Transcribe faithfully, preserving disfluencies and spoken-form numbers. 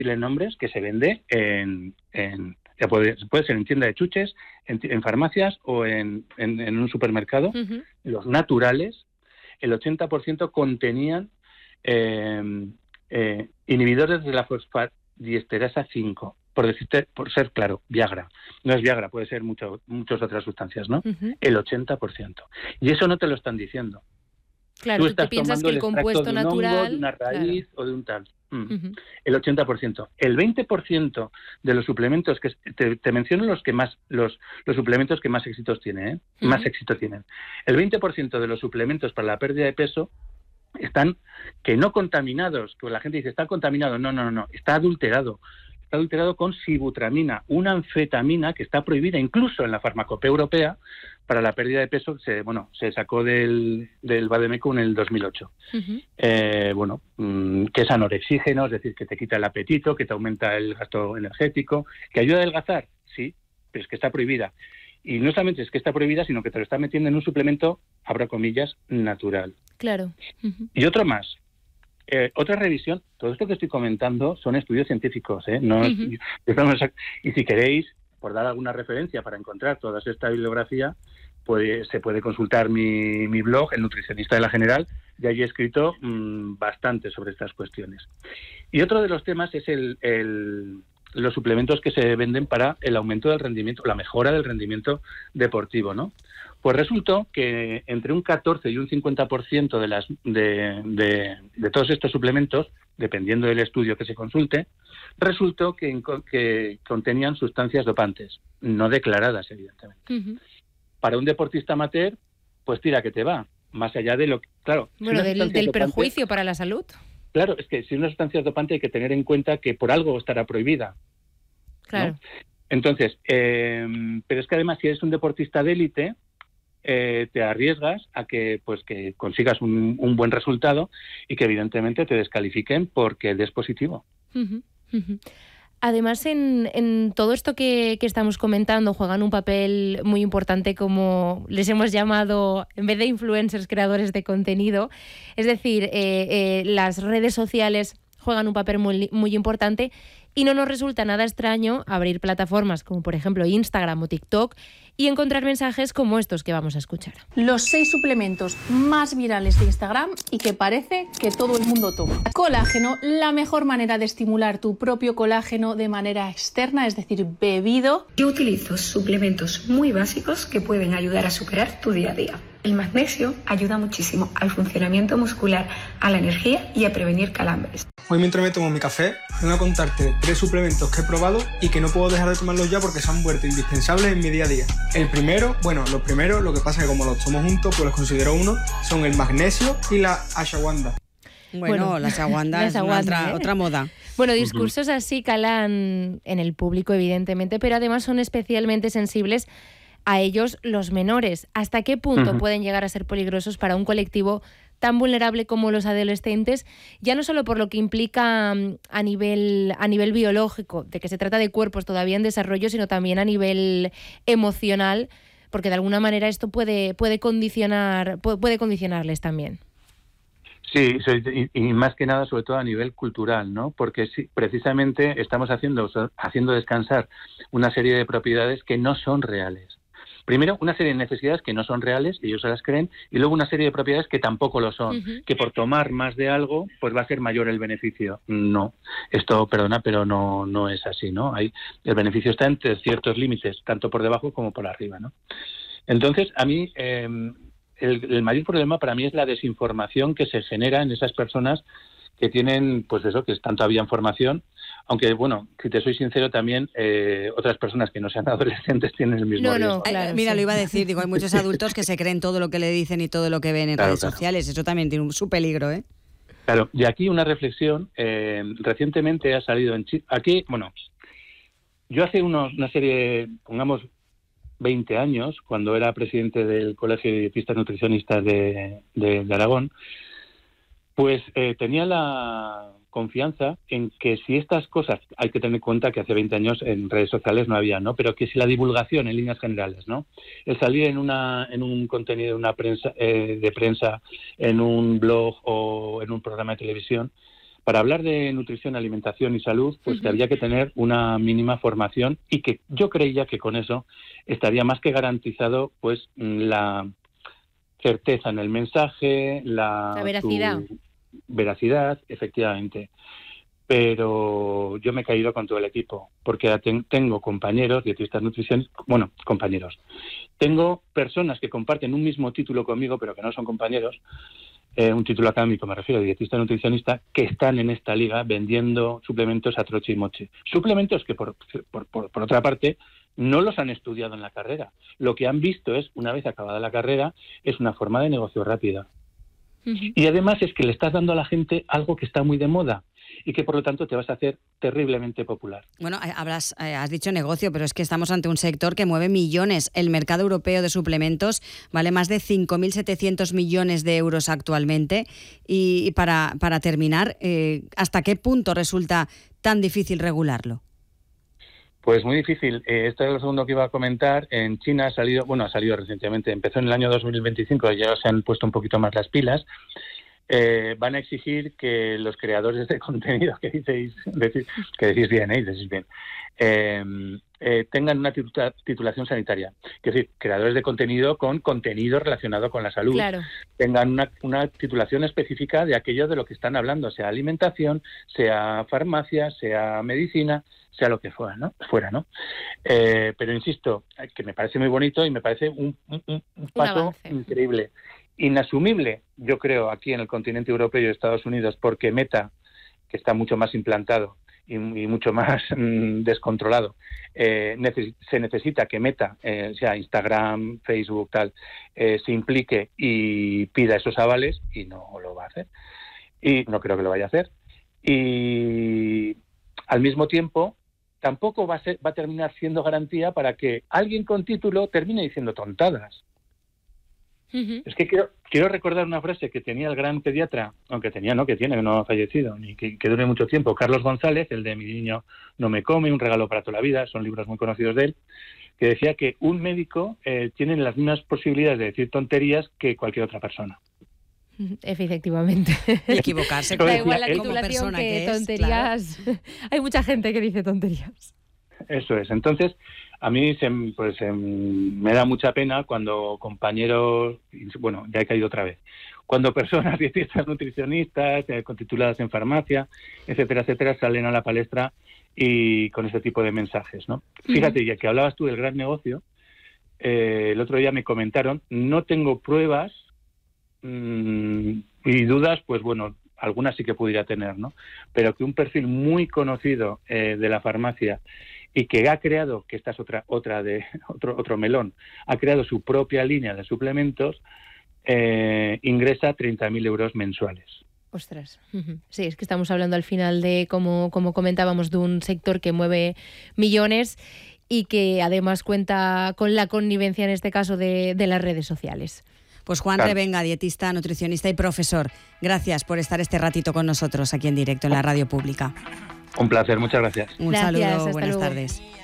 decirle nombres, que se vende en, en ya puede, puede ser en tienda de chuches, en, en farmacias o en, en, en un supermercado. Uh-huh. Los naturales, el ochenta por ciento contenían eh, eh, inhibidores de la fosfatidiesterasa cinco, por decirte, por ser claro, Viagra. No es Viagra, puede ser mucho, muchas otras sustancias, ¿no? Uh-huh. El ochenta por ciento. Y eso no te lo están diciendo. Claro, tú, tú estás te piensas tomando que el el compuesto de un natural... hongo, de una raíz, claro, o de un tal. Mm. Uh-huh. El ochenta por ciento. El veinte por ciento de los suplementos, que te, te menciono los que más los, los suplementos que más éxitos tienen, ¿eh? Uh-huh. Más éxito tienen. El veinte por ciento de los suplementos para la pérdida de peso están que no contaminados, que la gente dice, está contaminado. No, no, no, está adulterado. Está adulterado con sibutramina, una anfetamina que está prohibida incluso en la farmacopea europea para la pérdida de peso. Se, bueno, se sacó del, del Vademécum en el dos mil ocho. Uh-huh. Eh, bueno, mmm, que es anorexígeno, es decir, que te quita el apetito, que te aumenta el gasto energético, que ayuda a adelgazar, sí, pero es que está prohibida. Y no solamente es que está prohibida, sino que te lo está metiendo en un suplemento, abro comillas, natural. Claro. Uh-huh. Y otro más. Eh, otra revisión, todo esto que estoy comentando son estudios científicos, ¿eh? No es, uh-huh. Y si queréis, por dar alguna referencia para encontrar toda esta bibliografía, pues se puede consultar mi, mi blog, El Nutricionista de la General, y allí he escrito mmm, bastante sobre estas cuestiones. Y otro de los temas es el, el, los suplementos que se venden para el aumento del rendimiento, la mejora del rendimiento deportivo, ¿no? Pues resultó que entre un catorce y un cincuenta por ciento de, las, de, de, de todos estos suplementos, dependiendo del estudio que se consulte, resultó que, que contenían sustancias dopantes, no declaradas, evidentemente. Uh-huh. Para un deportista amateur, pues tira que te va, más allá de lo que... Claro, bueno, si del, del dopante, perjuicio para la salud. Claro, es que si una sustancia dopante hay que tener en cuenta que por algo estará prohibida. Claro. ¿No? Entonces, eh, pero es que además si eres un deportista de élite, Eh, te arriesgas a que pues que consigas un, un buen resultado y que evidentemente te descalifiquen porque des positivo. Uh-huh, uh-huh. Además, en, en todo esto que, que estamos comentando juegan un papel muy importante, como les hemos llamado, en vez de influencers, creadores de contenido. Es decir, eh, eh, las redes sociales juegan un papel muy, muy importante y no nos resulta nada extraño abrir plataformas como por ejemplo Instagram o TikTok y encontrar mensajes como estos que vamos a escuchar. Los seis suplementos más virales de Instagram y que parece que todo el mundo toma. Colágeno, la mejor manera de estimular tu propio colágeno de manera externa, es decir, bebido. Yo utilizo suplementos muy básicos que pueden ayudar a superar tu día a día. El magnesio ayuda muchísimo al funcionamiento muscular, a la energía y a prevenir calambres. Hoy, mientras me tomo mi café, vengo a contarte tres suplementos que he probado y que no puedo dejar de tomarlos ya porque se han vuelto indispensables en mi día a día. El primero, bueno, los primeros, lo que pasa es que como los tomo juntos, pues los considero uno, son el magnesio y la ashwagandha. Bueno, Bueno, la ashwagandha es ashwagandha, una otra, ¿eh? otra moda. Bueno, discursos así calan en el público, evidentemente, pero además son especialmente sensibles a ellos los menores. ¿Hasta qué punto uh-huh. pueden llegar a ser peligrosos para un colectivo tan vulnerable como los adolescentes? Ya no solo por lo que implica a nivel, a nivel biológico, de que se trata de cuerpos todavía en desarrollo, sino también a nivel emocional, porque de alguna manera esto puede, puede condicionar, puede condicionarles también. Sí, y, y más que nada, sobre todo a nivel cultural, ¿no? Porque sí, precisamente estamos haciendo, haciendo descansar una serie de propiedades que no son reales. Primero, una serie de necesidades que no son reales, ellos se las creen, y luego una serie de propiedades que tampoco lo son, uh-huh. que por tomar más de algo, pues va a ser mayor el beneficio. No, esto, perdona, pero no no es así, ¿no? Hay, el beneficio está entre ciertos límites, tanto por debajo como por arriba, ¿no? Entonces, a mí, eh, el, el mayor problema para mí es la desinformación que se genera en esas personas que tienen, pues eso, que están todavía en formación, aunque, bueno, si te soy sincero, también eh, otras personas que no sean adolescentes tienen el mismo no, riesgo. No, claro, Mira, sí. lo iba a decir, digo, hay muchos adultos que se creen todo lo que le dicen y todo lo que ven en claro, redes claro. sociales, eso también tiene un, su peligro, ¿eh? Claro, y aquí una reflexión, eh, recientemente ha salido en Chile, aquí, bueno, yo hace unos, una serie, pongamos, veinte años, cuando era presidente del Colegio de Dietistas Nutricionistas de, de, de Aragón, pues eh, tenía la confianza en que si estas cosas, hay que tener en cuenta que hace veinte años en redes sociales no había, ¿no? Pero que si la divulgación en líneas generales, ¿no? El salir en una en un contenido de una prensa eh, de prensa, en un blog o en un programa de televisión, para hablar de nutrición, alimentación y salud, pues Uh-huh. que había que tener una mínima formación y que yo creía que con eso estaría más que garantizado pues la certeza en el mensaje, la, La veracidad. tu veracidad, efectivamente. Pero yo me he caído con todo el equipo, porque ten, tengo compañeros, dietistas nutricionistas, bueno, compañeros. Tengo personas que comparten un mismo título conmigo, pero que no son compañeros, eh, un título académico, me refiero, de dietista nutricionista, que están en esta liga vendiendo suplementos a troche y moche. Suplementos que, por, por, por, por otra parte, no los han estudiado en la carrera. Lo que han visto es, una vez acabada la carrera, es una forma de negocio rápida. Uh-huh. Y además es que le estás dando a la gente algo que está muy de moda y que por lo tanto te vas a hacer terriblemente popular. Bueno, habrás, has dicho negocio, pero es que estamos ante un sector que mueve millones. El mercado europeo de suplementos vale más de cinco mil setecientos millones de euros actualmente. Y para, para terminar, eh, ¿hasta qué punto resulta tan difícil regularlo? Pues muy difícil. Eh, esto es lo segundo que iba a comentar. En China ha salido, bueno, ha salido recientemente, empezó en el año dos mil veinticinco, ya se han puesto un poquito más las pilas. Eh, van a exigir que los creadores de contenido, que decís, decís que decís bien, ¿eh? decís bien eh, eh, tengan una titula- titulación sanitaria. Es decir, creadores de contenido con contenido relacionado con la salud. Claro. Tengan una, una titulación específica de aquello de lo que están hablando, sea alimentación, sea farmacia, sea medicina, sea lo que fuera, ¿no? Fuera, ¿no? Eh, pero insisto, que me parece muy bonito y me parece un, un, un paso un increíble. Inasumible, yo creo, aquí en el continente europeo y Estados Unidos, porque Meta, que está mucho más implantado y, y mucho más mmm, descontrolado, eh, neces- se necesita que Meta, eh, sea Instagram, Facebook, tal, eh, se implique y pida esos avales, y no lo va a hacer. Y no creo que lo vaya a hacer. Y al mismo tiempo, tampoco va a, ser, va a terminar siendo garantía para que alguien con título termine diciendo tontadas. Uh-huh. Es que quiero, quiero recordar una frase que tenía el gran pediatra, aunque tenía, no, que tiene, que no ha fallecido, ni que, que dure mucho tiempo, Carlos González, el de Mi niño no me come, un regalo para toda la vida, son libros muy conocidos de él, que decía que un médico eh, tiene las mismas posibilidades de decir tonterías que cualquier otra persona. Efectivamente. Y equivocarse. Da igual la titulación que, que es, tonterías. Claro. Hay mucha gente que dice tonterías. Eso es. Entonces, a mí se, pues, se, me da mucha pena cuando compañeros, bueno, ya he caído otra vez, cuando personas dietistas, nutricionistas, eh, tituladas en farmacia, etcétera, etcétera, salen a la palestra y con este tipo de mensajes, ¿no? Uh-huh. Fíjate, ya que hablabas tú del gran negocio, eh, el otro día me comentaron, no tengo pruebas mmm, y dudas, pues bueno, algunas sí que pudiera tener, ¿no? Pero que un perfil muy conocido eh, de la farmacia y que ha creado, que esta es otra otra de otro otro melón, ha creado su propia línea de suplementos, eh, ingresa treinta mil euros mensuales. Ostras, sí, es que estamos hablando al final de, como, como comentábamos, de un sector que mueve millones y que además cuenta con la connivencia, en este caso, de, de las redes sociales. Pues Juan claro. Revenga, dietista, nutricionista y profesor, gracias por estar este ratito con nosotros aquí en directo en la radio pública. Un placer, muchas gracias. Un gracias, saludo, buenas luego. tardes.